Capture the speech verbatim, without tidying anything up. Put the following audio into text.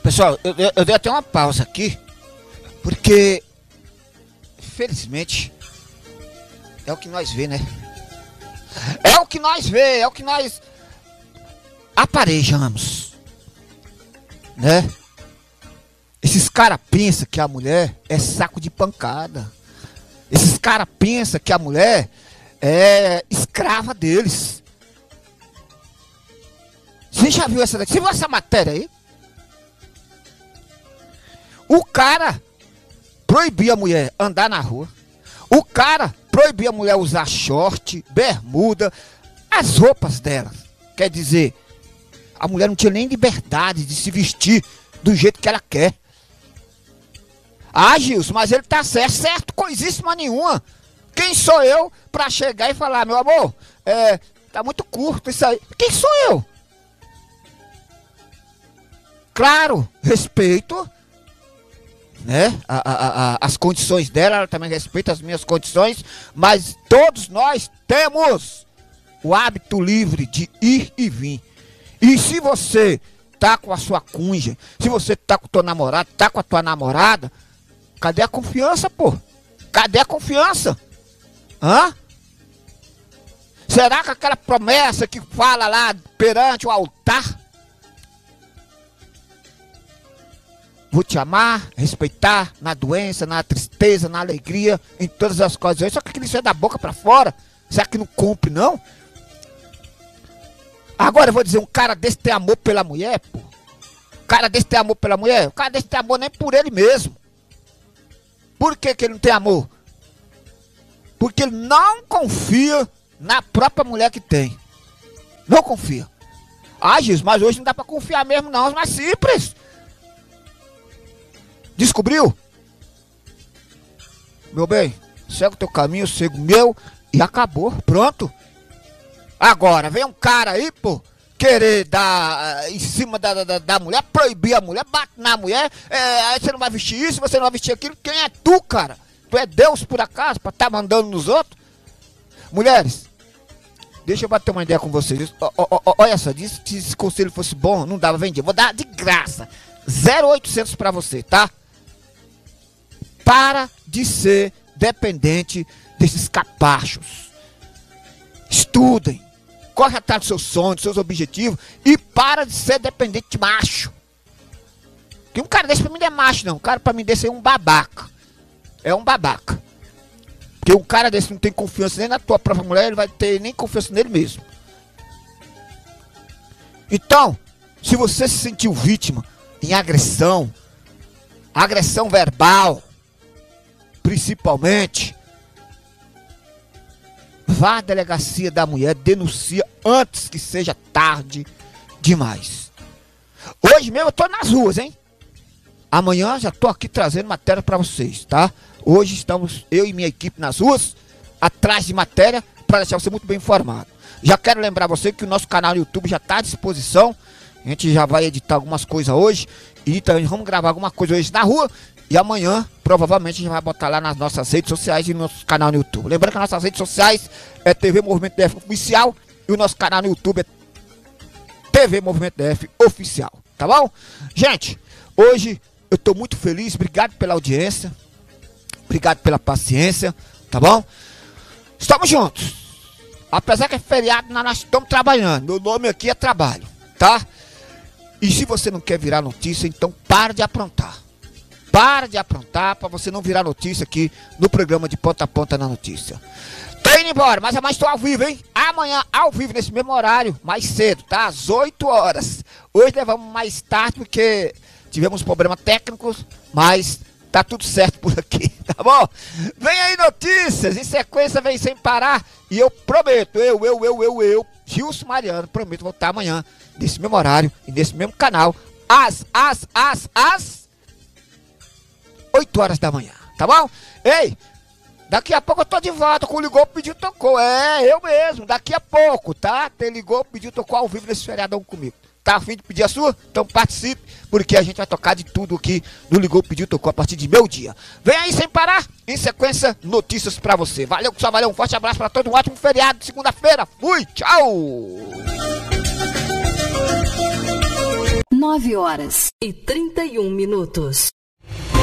Pessoal, eu, eu, eu dei até uma pausa aqui, porque, felizmente, é o que nós vê, né? É o que nós vê, é o que nós aparejamos, né? Esses caras pensam que a mulher é saco de pancada. Esses caras pensam que a mulher é escrava deles. Você já viu essa daqui? Você viu essa matéria aí? O cara proibia a mulher andar na rua. O cara proibia a mulher usar short, bermuda, as roupas dela. Quer dizer, a mulher não tinha nem liberdade de se vestir do jeito que ela quer. Ah, Gilson, mas ele tá certo, certo, coisíssima nenhuma. Quem sou eu pra chegar e falar, meu amor, é, tá muito curto isso aí. Quem sou eu? Claro, respeito, né, a, a, a, as condições dela, ela também respeita as minhas condições, mas todos nós temos o hábito livre de ir e vir. E se você tá com a sua cunha, se você tá com o teu namorado, tá com a tua namorada, cadê a confiança, pô? Cadê a confiança? Hã? Será que aquela promessa que fala lá perante o altar, vou te amar, respeitar, na doença, na tristeza, na alegria, em todas as coisas, só que aquilo isso é da boca pra fora, será que não cumpre, não? Agora eu vou dizer, um cara desse tem amor pela mulher, pô. Um cara desse tem amor pela mulher, um cara desse tem amor nem por ele mesmo. Por que que ele não tem amor? Porque ele não confia na própria mulher que tem. Não confia. Ah, Jesus, mas hoje não dá pra confiar mesmo não, é mais simples. Descobriu? Meu bem, segue o teu caminho, eu sigo o meu e acabou, pronto. Agora, vem um cara aí, pô, querer dar uh, em cima da, da, da mulher, proibir a mulher, bate na mulher, é, aí você não vai vestir isso, você não vai vestir aquilo. Quem é tu, cara? Tu é Deus por acaso, pra tá mandando nos outros? Mulheres, deixa eu bater uma ideia com vocês. O, o, o, olha só, se esse conselho fosse bom, não dava, vendia. Vou dar de graça, zero oitocentos pra você, tá? Para de ser dependente desses capachos. Estudem. Corre atrás dos seus sonhos, dos seus objetivos e para de ser dependente de macho. Que um cara desse pra mim não é macho, não. Um cara pra mim desse é um babaca. É um babaca. Porque um cara desse não tem confiança nem na tua própria mulher, ele vai ter nem confiança nele mesmo. Então, se você se sentiu vítima em agressão, agressão verbal, principalmente, vá à delegacia da mulher, denuncia antes que seja tarde demais. Hoje mesmo eu tô nas ruas, hein? Amanhã já tô aqui trazendo matéria para vocês, tá? Hoje estamos, eu e minha equipe nas ruas, atrás de matéria, para deixar você muito bem informado. Já quero lembrar você que o nosso canal no YouTube já está à disposição. A gente já vai editar algumas coisas hoje e também vamos gravar alguma coisa hoje na rua. E amanhã, provavelmente, a gente vai botar lá nas nossas redes sociais e no nosso canal no YouTube. Lembrando que as nossas redes sociais é T V Movimento D F Oficial e o nosso canal no YouTube é T V Movimento D F Oficial. Tá bom? Gente, hoje eu tô muito feliz. Obrigado pela audiência. Obrigado pela paciência. Tá bom? Estamos juntos. Apesar que é feriado, nós estamos trabalhando. Meu nome aqui é trabalho. Tá? E se você não quer virar notícia, então para de aprontar. Para de aprontar para você não virar notícia aqui no programa de Ponta a Ponta na Notícia. Tô indo embora, mas amanhã estou ao vivo, hein? Amanhã ao vivo, nesse mesmo horário, mais cedo, tá? Às oito horas. Hoje levamos mais tarde porque tivemos problemas técnicos, mas tá tudo certo por aqui, tá bom? Vem aí notícias, em sequência vem sem parar. E eu prometo, eu, eu, eu, eu, eu, Gilson Mariano, prometo voltar amanhã, nesse mesmo horário e nesse mesmo canal, às, às, às, às... oito horas da manhã, tá bom? Ei, daqui a pouco eu tô de volta com o Ligou, Pediu, Tocou. É, eu mesmo, daqui a pouco, tá? Tem Ligou, Pediu, Tocou ao vivo nesse feriadão comigo. Tá a fim de pedir a sua? Então participe, porque a gente vai tocar de tudo aqui no Ligou, Pediu, Tocou a partir de meu dia. Vem aí sem parar, em sequência, notícias pra você. Valeu, pessoal, valeu, um forte abraço pra todo, um ótimo feriado de segunda-feira. Fui, tchau! nove horas e trinta e um minutos.